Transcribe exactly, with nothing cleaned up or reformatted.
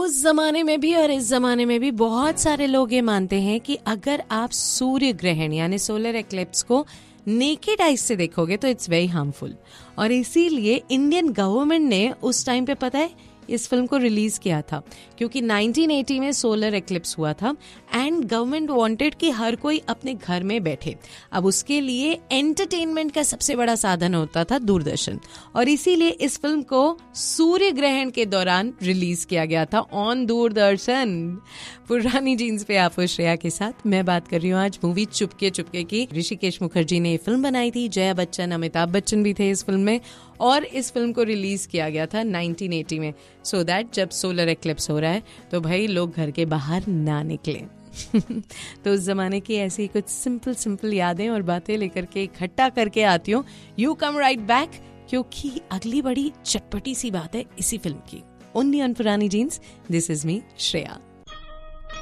उस जमाने में भी और इस जमाने में भी बहुत सारे लोग ये मानते हैं कि अगर आप सूर्य ग्रहण यानी सोलर एक्लिप्स को नेकेड आइज से देखोगे तो इट्स वेरी हार्मफुल। और इसीलिए इंडियन गवर्नमेंट ने उस टाइम पे पता है इस फिल्म को रिलीज किया था, क्योंकि नाइनटीन एटी में सोलर एक्लिप्स हुआ था एंड गवर्नमेंट वांटेड कि हर कोई अपने घर में बैठे। अब उसके लिए एंटरटेनमेंट का सबसे बड़ा साधन होता था दूरदर्शन, और इसीलिए इस फिल्म को सूर्य ग्रहण के दौरान रिलीज किया गया था ऑन दूरदर्शन। पुरानी जीन्स पे आप श्रेया के साथ मैं बात कर रही हूँ आज मूवी चुपके चुपके की। ऋषिकेश मुखर्जी ने ये फिल्म बनाई थी, जया बच्चन, अमिताभ बच्चन भी थे इस फिल्म में, और इस फिल्म को रिलीज किया गया था नाइनटीन एटी में, सो so दैट जब सोलर एक्लिप्स हो रहा है तो भाई लोग घर के बाहर ना निकले। तो उस जमाने की ऐसी कुछ सिंपल सिंपल यादें और बातें लेकर के इकट्ठा करके आती हूँ यू कम राइट बैक, क्योंकि अगली बड़ी चटपटी सी बात है इसी फिल्म की। ओनली ऑन पुरानी jeans, this is me Shreya.